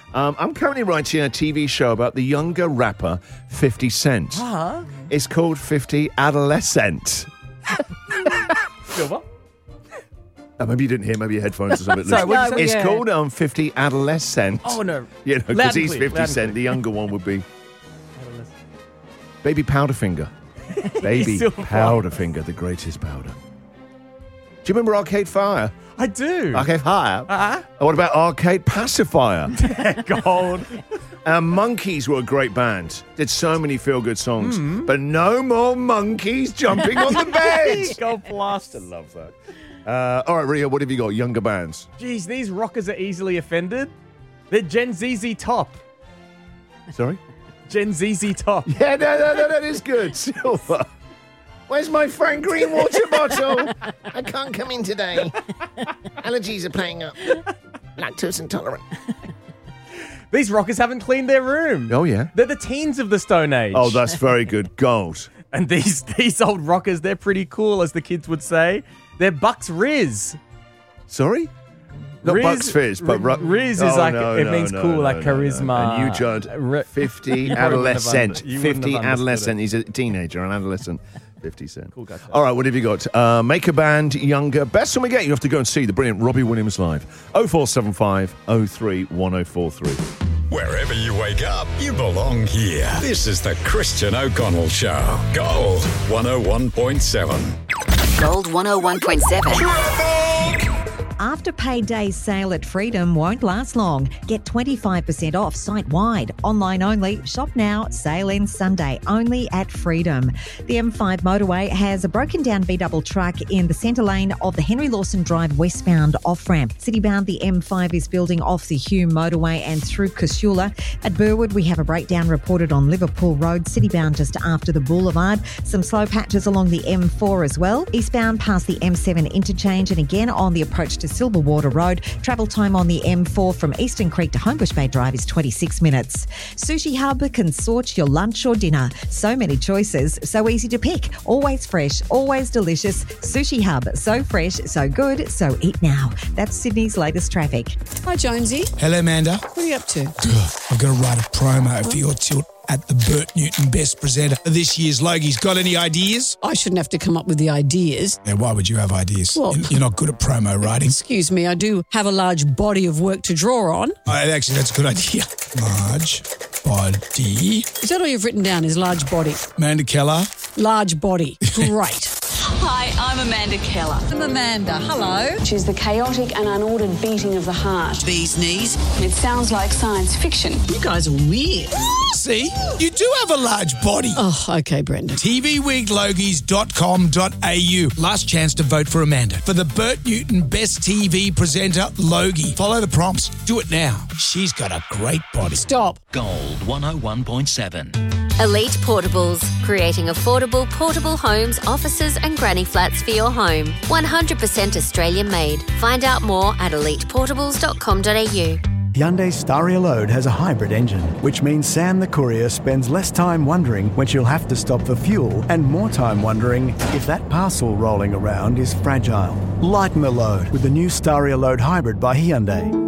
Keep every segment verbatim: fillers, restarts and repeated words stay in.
Um, I'm currently writing a T V show about the younger rapper fifty Cent. Uh-huh. It's called fifty Adolescent. Silver? Oh, maybe you didn't hear, maybe your headphones or something. Sorry, what did you say? It's Yeah. called um, fifty Adolescent. Oh, no. You know, Loud because and he's clear, fifty loud and Cent. clear. The younger one would be Baby Powderfinger. Baby Silver. Powderfinger, the greatest powder. Do you remember Arcade Fire? I do. Arcade Fire? Uh-huh. And what about Arcade Pacifier? Gold. Uh, Monkeys were a great band. Did so many feel-good songs. Mm. But no more monkeys jumping on the bed. Gold blast. I love that. Uh, all right, Ria, what have you got? Younger bands. Jeez, these rockers are easily offended. They're Gen Z Z Top. Sorry? Gen Z Z Top. Yeah, no, no, no, that is good. Silver. Where's my Frank Green water bottle? I can't come in today. Allergies are playing up. Lactose intolerant. These rockers haven't cleaned their room. Oh, yeah? They're the teens of the Stone Age. Oh, that's very good. Gold. And these these old rockers, they're pretty cool, as the kids would say. They're Bucks Riz. Sorry? Not Riz- Bucks Fizz, but... R- Riz is Oh, like- no, it no, means no, cool, no, like no, no. charisma. And you, Judd, R- fifty You probably wouldn't have adolescent. under- you wouldn't fifty have understood adolescent. it. He's a teenager, an adolescent. fifty Cent. Cool guy. All right, what have you got? Uh, make a band younger. Best song we get, you have to go and see the brilliant Robbie Williams live. oh four seven five oh three one oh four three. Wherever you wake up, you belong here. This is the Christian O'Connell Show. Gold one oh one point seven. Gold one oh one point seven. Afterpay Day sale at Freedom won't last long. Get twenty-five percent off site-wide. Online only. Shop now. Sale ends Sunday. Only at Freedom. The M five motorway has a broken down B-double truck in the centre lane of the Henry Lawson Drive westbound off-ramp. Citybound, the M five is building off the Hume motorway and through Casula. At Burwood, we have a breakdown reported on Liverpool Road. Citybound just after the boulevard. Some slow patches along the M four as well. Eastbound past the M seven interchange and again on the approach to Silverwater Road. Travel time on the M four from Eastern Creek to Homebush Bay Drive is twenty-six minutes. Sushi Hub can sort your lunch or dinner. So many choices, so easy to pick. Always fresh, always delicious. Sushi Hub, so fresh, so good, so eat now. That's Sydney's latest traffic. Hi, Jonesy. Hello, Amanda. What are you up to? I've got to write a promo for your tilt at the Bert Newton Best Presenter of this year's Logie's. Got any ideas? I shouldn't have to come up with the ideas. Yeah, why would you have ideas? Well- You're- You're not good at promo writing. Excuse me, I do have a large body of work to draw on. Oh, actually, that's a good idea. Large body. Is that all you've written down, is large body? Amanda Keller. Large body. Great. Hi, I'm Amanda Keller. I'm Amanda. Hello. Which is the chaotic and unordered beating of the heart. Bee's knees. It sounds like science fiction. You guys are weird. See, you do have a large body. Oh, okay, Brendan. T V week logies dot com dot a u. Last chance to vote for Amanda for the Bert Newton Best T V Presenter Logie. Follow the prompts. Do it now. She's got a great body. Stop. Gold one oh one point seven. Elite Portables, creating affordable portable homes, offices and granny flats for your home. one hundred percent Australian made. Find out more at elite portables dot com dot a u. Hyundai Staria Load has a hybrid engine, which means Sam the courier spends less time wondering when she'll have to stop for fuel and more time wondering if that parcel rolling around is fragile. Lighten the load with the new Staria Load Hybrid by Hyundai.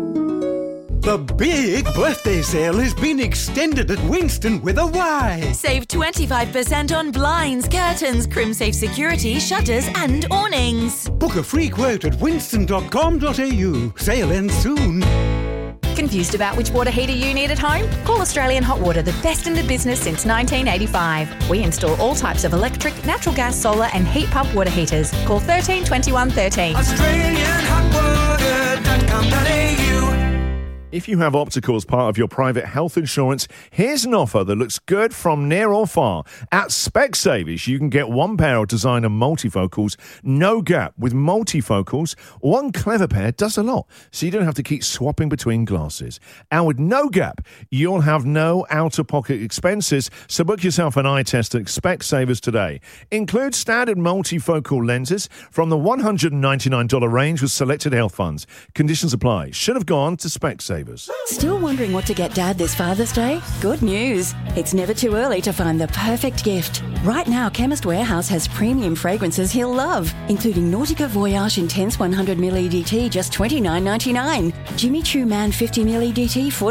The big birthday sale has been extended at Winston with a Y. Save twenty-five percent on blinds, curtains, crimsafe security, shutters and awnings. Book a free quote at winston dot com dot a u. Sale ends soon. Confused about which water heater you need at home? Call Australian Hot Water, the best in the business since nineteen eighty-five. We install all types of electric, natural gas, solar and heat pump water heaters. Call thirteen twenty-one thirteen. Australian Hot Water dot com dot a u. If you have Optical as part of your private health insurance, here's an offer that looks good from near or far. At Specsavers, you can get one pair of designer multifocals, no gap. With multifocals, one clever pair does a lot, so you don't have to keep swapping between glasses. And with no gap, you'll have no out-of-pocket expenses, so book yourself an eye test at Specsavers today. Include standard multifocal lenses from the one hundred ninety-nine dollars range with selected health funds. Conditions apply. Should have gone to Specsavers. Still wondering what to get Dad this Father's Day? Good news. It's never too early to find the perfect gift. Right now, Chemist Warehouse has premium fragrances he'll love, including Nautica Voyage Intense one hundred milliliter E D T, just twenty-nine ninety-nine. Jimmy Choo Man fifty milliliter E D T,